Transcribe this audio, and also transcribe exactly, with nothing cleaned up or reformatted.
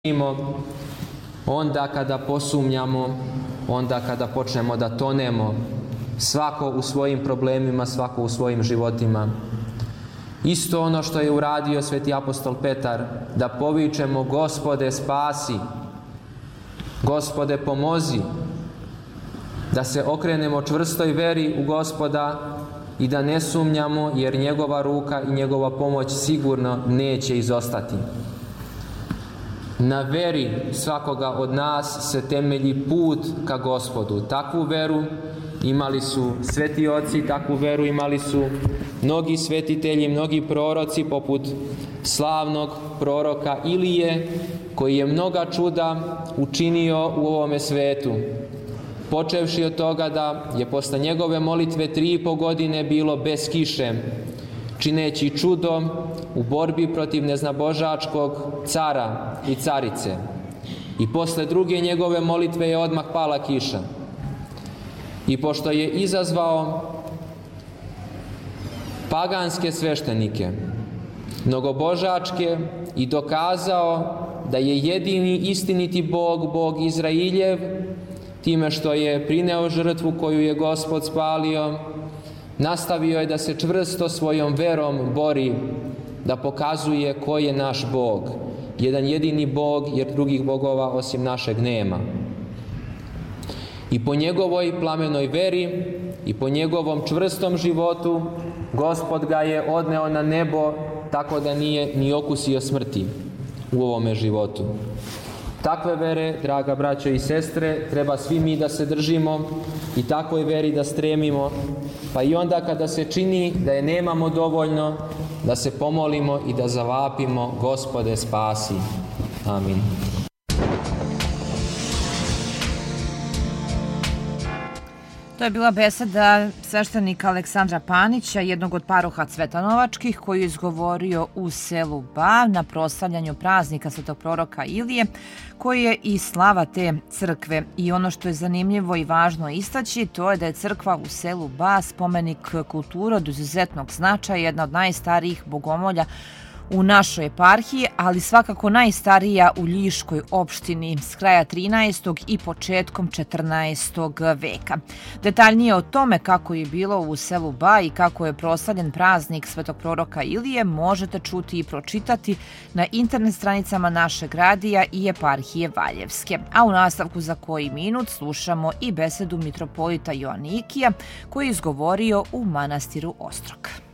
činimo onda kada posumnjamo, onda kada počnemo da tonemo, svako u svojim problemima, svako u svojim životima. Isto ono što je uradio sveti apostol Petar, da povičemo: Gospode, spasi, Gospode, pomozi, da se okrenemo čvrstoj veri u Gospoda i da ne sumnjamo, jer njegova ruka i njegova pomoć sigurno neće izostati. Na veri svakoga od nas se temelji put ka Gospodu. Takvu veru imali su sveti oci, takvu veru imali su mnogi svetitelji, mnogi proroci, poput slavnog proroka Ilije, koji je mnoga čuda učinio u ovome svetu. Počevši od toga da je posle njegove molitve tri i po godine bilo bez kiše, čineći čudo u borbi protiv neznabožačkog cara i carice. I posle druge njegove molitve je odmah pala kiša. I pošto je izazvao paganske sveštenike, mnogobožačke, i dokazao da je jedini istiniti Bog, Bog Izrailjev, time što je prineo žrtvu koju je Gospod spalio, nastavio je da se čvrsto svojom verom bori, da pokazuje ko je naš Bog. Jedan jedini Bog, jer drugih bogova osim našeg nema. I po njegovoj plamenoj veri i po njegovom čvrstom životu Gospod ga je odneo na nebo, tako da nije ni okusio smrti u ovome životu. Takve vere, draga braćo i sestre, treba svi mi da se držimo i takvoj veri da stremimo, pa i onda kada se čini da je nemamo dovoljno, da se pomolimo i da zavapimo: Gospode, spasi. Amin. To je bila beseda sveštenika Aleksandra Panića, jednog od paroha Cvetanovačkih, koji je izgovorio u selu Ba na proslavljanju praznika svetog proroka Ilije, koji je i slava te crkve. I ono što je zanimljivo i važno istaći, to je da je crkva u selu Ba spomenik kulture od izuzetnog značaja, jedna od najstarijih bogomolja u našoj eparhiji, ali svakako najstarija u Ljiškoj opštini s kraja trinaestog i početkom četrnaestog veka. Detaljnije o tome kako je bilo u selu Ba i kako je proslavljen praznik svetog proroka Ilije možete čuti i pročitati na internet stranicama našeg radija i eparhije Valjevske. A u nastavku za koji minut slušamo i besedu mitropolita Joanikija, koji je izgovorio u manastiru Ostrog.